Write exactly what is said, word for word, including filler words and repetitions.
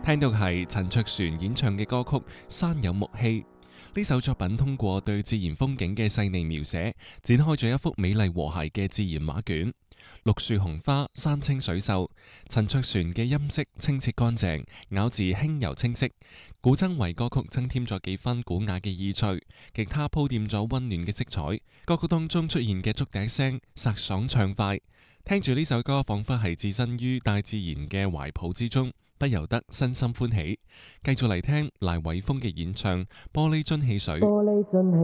聽到係陳卓璇演唱嘅歌曲《山有木稀》。呢首作品通過對自然風景嘅細膩描寫，展開咗一幅美麗和諧嘅自然畫卷。綠樹紅花，山清水秀。陳卓璇嘅音色清澈乾淨，咬字輕柔清晰，古箏為歌曲增添咗幾分古雅嘅意趣，吉他鋪墊咗溫暖嘅色彩。歌曲當中出現嘅竹笛聲，颯爽暢快。聽住呢首歌，仿佛係置身於大自然嘅懷抱之中，不由得身心歡喜。繼續嚟聽賴偉峰嘅演唱《玻璃樽汽水》。 玻璃樽